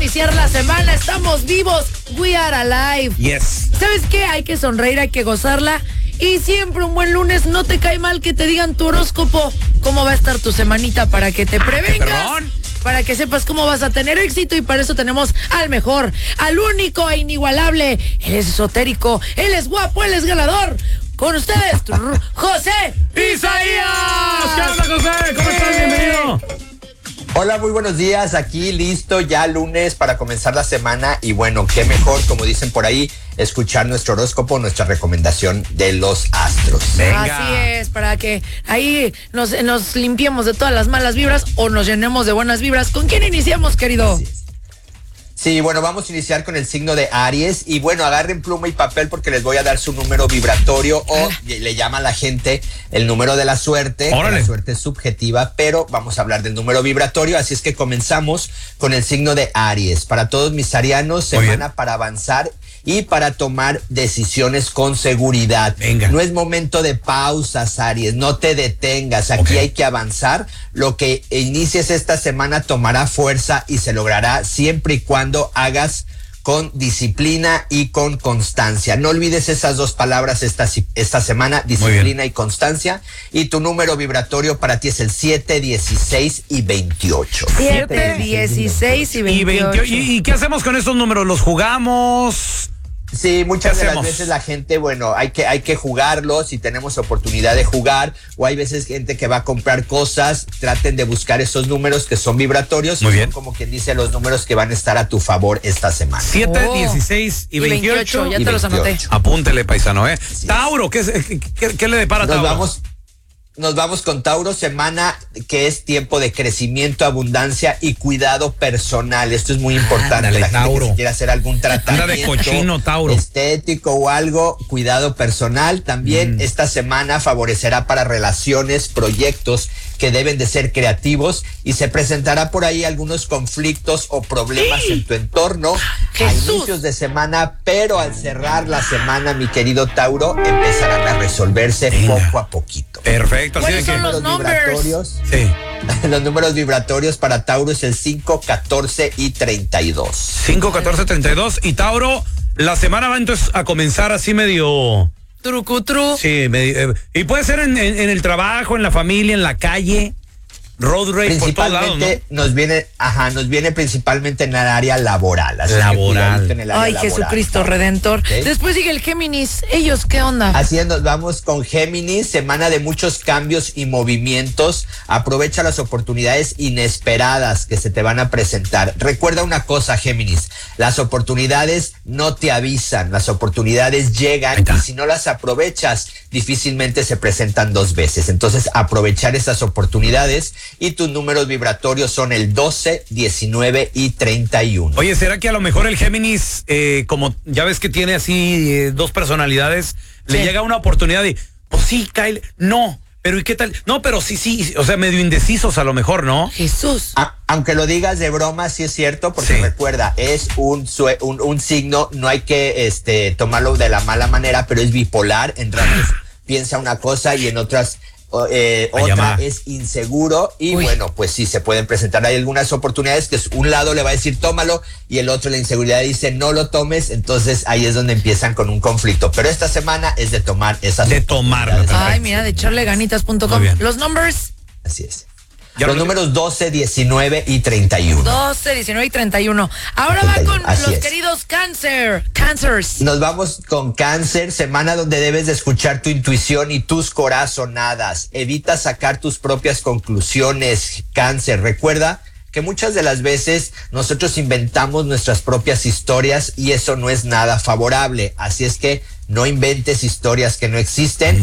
iniciar la semana. Estamos vivos. We are alive. Yes. ¿Sabes qué? Hay que sonreír, hay que gozarla. Y siempre un buen lunes, no te cae mal que te digan tu horóscopo, cómo va a estar tu semanita para que te prevengas, para que sepas cómo vas a tener éxito. Y para eso tenemos al mejor, al único e inigualable. Él es esotérico, él es guapo, él es ganador. Con ustedes, José Isaías. ¿Qué onda, José? ¿Cómo estás? Bienvenido. Hola, muy buenos días, aquí listo ya lunes para comenzar la semana y bueno, qué mejor, como dicen por ahí, escuchar nuestro horóscopo, nuestra recomendación de los astros. Venga. Así es, para que ahí nos limpiemos de todas las malas vibras o nos llenemos de buenas vibras. ¿Con quién iniciamos, querido? Sí, bueno, vamos a iniciar con el signo de Aries y bueno, agarren pluma y papel porque les voy a dar su número vibratorio o le llama a la gente el número de la suerte. La suerte es subjetiva, pero vamos a hablar del número vibratorio, así es que comenzamos con el signo de Aries. Para todos mis arianos, semana para avanzar y para tomar decisiones con seguridad. Venga. No es momento de pausas, Aries, no te detengas, aquí hay que avanzar. Lo que inicies esta semana tomará fuerza y se logrará siempre y cuando hagas con disciplina y con constancia. No olvides esas dos palabras esta semana, disciplina y constancia. Y tu número vibratorio para ti es el 7, 16 y 28. 7, 16 y 28. ¿Y qué hacemos con esos números? ¿Los jugamos? Sí, muchas de las veces la gente, bueno, hay que jugarlos si tenemos oportunidad de jugar, o hay veces gente que va a comprar cosas, traten de buscar esos números que son vibratorios. Muy bien. Son como quien dice los números que van a estar a tu favor esta semana. 7, 16 y 28. Ya te los anoté. Apúntele, paisano, ¿eh? Tauro, ¿qué le depara Tauro? Nos vamos con Tauro, semana que es tiempo de crecimiento, abundancia y cuidado personal. Esto es muy importante. Ándale, la gente Tauro. que quiere hacer algún tratamiento de cochino, Tauro. estético o algo, cuidado personal. También esta semana favorecerá para relaciones, proyectos que deben de ser creativos y se presentará por ahí algunos conflictos o problemas en tu entorno a inicios de semana, pero al cerrar la semana, mi querido Tauro, empezarán a resolverse poco a poquito. Perfecto. ¿Cuáles son los números? Sí. Los números vibratorios para Tauro es el 5, 14 y 32. 5, 14, 32. Y Tauro, la semana va entonces a comenzar así medio... Trucutru. Sí, y puede ser en el trabajo, en la familia, en la calle, road rage, por todos lados, ¿no? nos viene principalmente en el área laboral. Laboral. Ay, Jesucristo Redentor. ¿Okay? Después sigue el Géminis. ¿Ellos qué onda? Así es, nos vamos con Géminis, semana de muchos cambios y movimientos. Aprovecha las oportunidades inesperadas que se te van a presentar. Recuerda una cosa, Géminis, las oportunidades no te avisan, las oportunidades llegan y si no las aprovechas, difícilmente se presentan dos veces. Entonces, aprovechar esas oportunidades y tus números vibratorios son el 12, 19 y 31. Oye, ¿será que a lo mejor el Géminis, como ya ves que tiene así dos personalidades, le llega una oportunidad de, pues sí, Kyle, no, pero ¿y qué tal? No, pero sí, o sea, medio indecisos a lo mejor, ¿no? Jesús. Aunque lo digas de broma, sí es cierto, porque recuerda, es un signo, no hay que tomarlo de la mala manera, pero es bipolar, en ratos piensa una cosa y en otras... otra es inseguro y bueno, pues sí, se pueden presentar. Hay algunas oportunidades que un lado le va a decir tómalo y el otro, la inseguridad, dice no lo tomes, entonces ahí es donde empiezan con un conflicto, pero esta semana es de tomar esas oportunidades. Ay, mira, de echarleganitas.com. Los numbers. Así es. Los números 12, 19 y 31. 12, 19 y 31. Ahora 31. Va con los queridos Cancers. Nos vamos con Cáncer, semana donde debes de escuchar tu intuición y tus corazonadas. Evita sacar tus propias conclusiones, Cáncer. Recuerda que muchas de las veces nosotros inventamos nuestras propias historias y eso no es nada favorable. Así es que no inventes historias que no existen.